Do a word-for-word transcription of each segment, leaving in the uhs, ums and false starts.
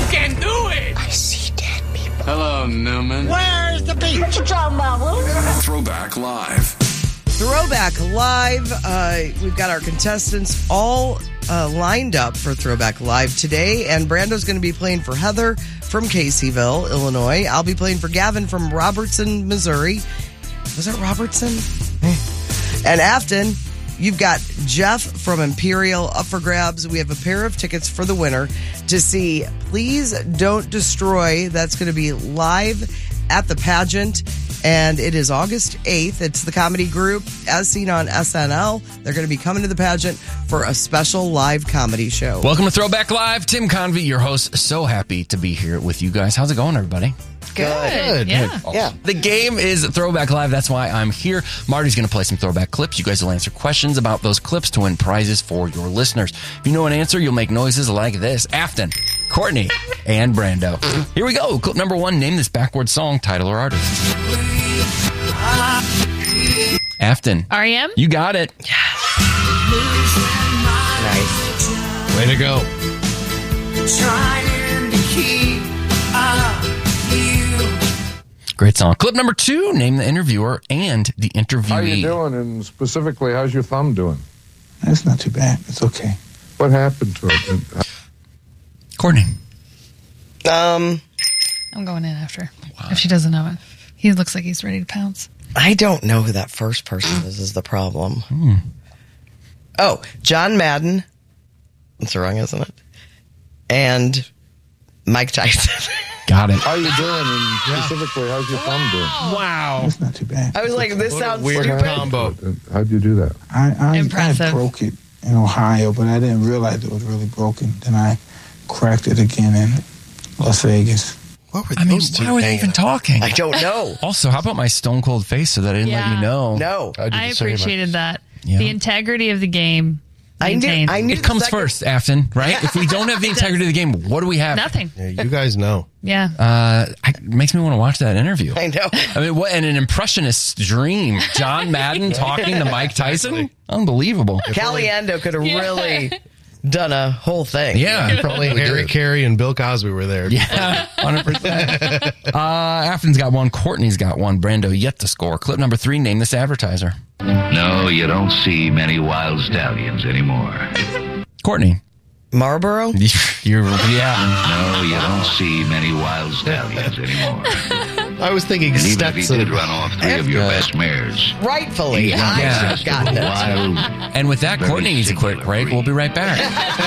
can do it! I see dead people. Hello, Newman. Where's the beach? What you talking about? Throwback Live. Throwback Live. Uh, we've got our contestants all uh, lined up for Throwback Live today, and Brando's going to be playing for Heather from Caseyville, Illinois. I'll be playing for Gavin from Robertson, Missouri. Was it Robertson? And Afton, you've got Jeff from Imperial up for grabs. We have a pair of tickets for the winner to see Please Don't Destroy. That's going to be live at the pageant, and it is August eighth. It's the comedy group as seen on S N L. They're going to be coming to the pageant for a special live comedy show. Welcome to Throwback Live. Tim Convey, your host. So happy to be here with you guys. How's it going, everybody? Good. Good. Yeah. Good. Yeah. The game is Throwback Live. That's why I'm here. Marty's going to play some throwback clips. You guys will answer questions about those clips to win prizes for your listeners. If you know an answer, you'll make noises like this. Afton, Courtney, and Brando. Here we go. Clip number one. Name this backward song, title or artist. Afton. R E M? You got it. Nice. Way to go. Trying to keep up you. Great song. Clip number two. Name the interviewer and the interviewee. How you doing, and specifically, how's your thumb doing? It's not too bad. It's okay. What happened to it? Courtney. Um, I'm going in after. If she doesn't know it. He looks like he's ready to pounce. I don't know who that first person is, is the problem. Hmm. Oh, John Madden. That's wrong, isn't it? And Mike Tyson. Got it. How you doing, and specifically, how's your thumb doing? Wow. It's not too bad. I was like, this sounds Weird stupid. combo. How'd you do that? I, I, Impressive. I broke it in Ohio, but I didn't realize it was really broken. Then I cracked it again in Las Vegas. What were I mean, those two why were they hanging even out? talking? I don't know. Also, how about my stone cold face so that I didn't let Yeah. you know? No. I, did I the same. appreciated that. Yeah. The integrity of the game I knew, maintained. I knew It the comes second- first, Afton, right? If we don't have the integrity of the game, what do we have? Nothing. Yeah, you guys know. Yeah. Uh, it makes me want to watch that interview. I know. I mean, what? And an impressionist's dream. John Madden talking to Mike Tyson? Unbelievable. Caliendo could have really done a whole thing. Yeah. Probably Harry Carey and Bill Cosby were there. Yeah, one hundred percent. Uh, Afton's got one. Courtney's got one. Brando yet to score. Clip number three. Name this advertiser. No, you don't see many wild stallions anymore. Courtney. Marlboro? You're, yeah. No, you don't see many wild stallions anymore. I was thinking And even if he Stetson. did run off three of your best mares, Rightfully. he's I Yeah. should have gotten it. wild. And with that, Very Courtney needs a quick singular break. breed. We'll be right back.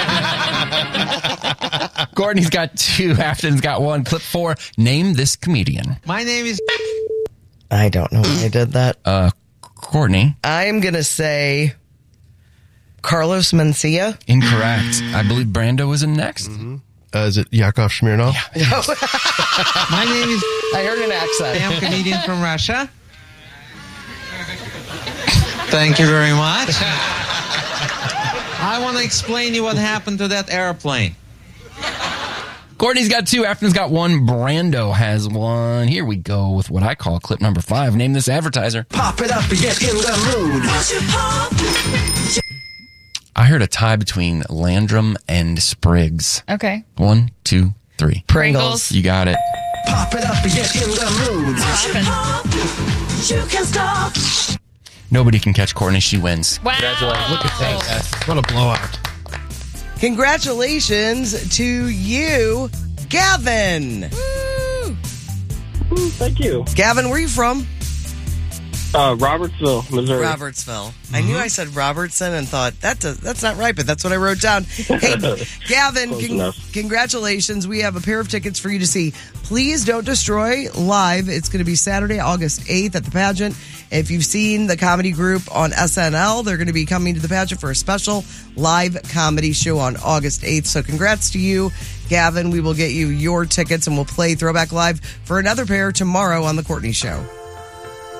Courtney's got two. Afton's got one. Clip four. Name this comedian. My name is... I don't know why I did that. Uh, Courtney. I'm going to say Carlos Mencia. Incorrect. I believe Brando was in next. Uh, is it Yakov Smirnoff? My name is... I heard an accent. I'm a comedian from Russia. Thank you very much. I want to explain you what happened to that airplane. Courtney's got two. Afton's got one. Brando has one. Here we go with what I call clip number five. Name this advertiser. Pop it up and get in the mood. I heard a tie between Landrum and Spriggs. Okay. One, two, three. Pringles. You got it. Pop it up and get in the mood. You can stop. Nobody can catch Courtney. She wins. Wow. Look at that. What a blowout. Congratulations to you, Gavin. Thank you. Gavin, where are you from? Uh, Robertsville, Missouri. Robertsville. I knew I said Robertson and thought that does, that's not right, but that's what I wrote down. Hey, Gavin, Close con- enough. congratulations. We have a pair of tickets for you to see Please Don't Destroy live. It's going to be Saturday, August eighth at the pageant. If you've seen the comedy group on S N L, they're going to be coming to the pageant for a special live comedy show on August eighth. So congrats to you, Gavin. We will get you your tickets and we'll play Throwback Live for another pair tomorrow on The Courtney Show.